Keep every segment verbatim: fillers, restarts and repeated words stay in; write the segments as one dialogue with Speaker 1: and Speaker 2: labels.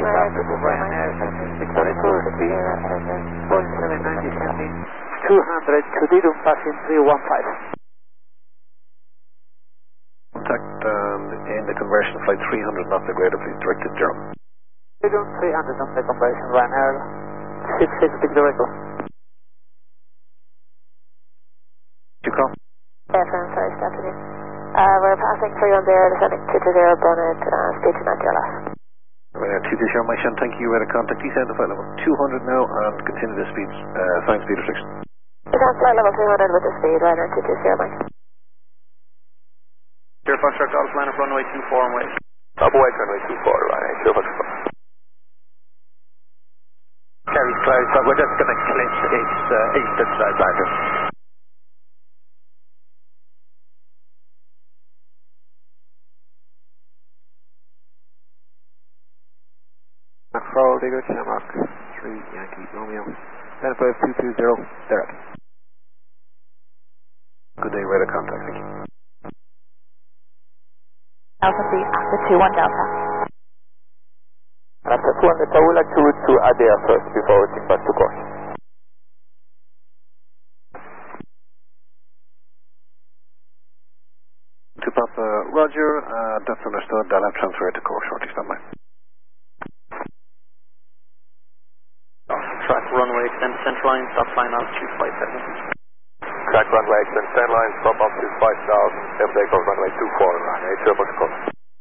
Speaker 1: Traffic with Ryanair, six thirty-four speed, one seven nine descending, two hundred to Didum passing three one five.
Speaker 2: Contact um, in the conversion flight three hundred knots the greater, please direct to zero.
Speaker 1: Didum three hundred on the conversion, Ryanair, six six big director.
Speaker 2: You call?
Speaker 3: Yeah, from first afternoon. Uh, we're passing three on zero, descending two to zero, bonnet, uh, speed to ninety or less.
Speaker 2: Right, two to zero, my son, thank you. We're at a contact, descend to flight level two hundred now and continue the speed, uh, sign speed restriction.
Speaker 3: Descend flight level two hundred with the speed, Ryanair two two zero, Mike.
Speaker 4: Zero Foxtrot, Golf line up runway two four and wait.
Speaker 5: Up wait runway two four, Ryanair, Zero Foxtrot.
Speaker 1: Carry's close, but we're just going to clinch its uh, eastern side ladder.
Speaker 2: Control, Digger, Shamrock, three, Yankee, Romeo, ten five two two zero, Derek. Good day, radar contact, thank you.
Speaker 3: Alpha three, Alpha two one Delta.
Speaker 5: Alpha two one Delta, I would like to route to Adair first before routing back to course.
Speaker 2: To Papa Roger, uh, that's understood, I'll have transfer to course shortly, stand by.
Speaker 4: Track runway extend center line, stop line altitude five seven.
Speaker 5: Track runway extend ten line, stop altitude five thousand, seven takeoff runway two four, Ryanair, Zero Foxtrot.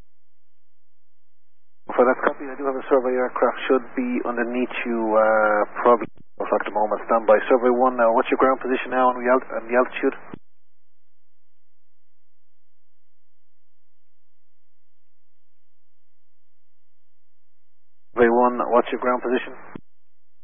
Speaker 2: For that copy, I do have a survey aircraft, should be underneath you, uh, probably at the moment, stand by. Survey one now, what's your ground position now and the, alt and the altitude? Survey one, what's your ground position?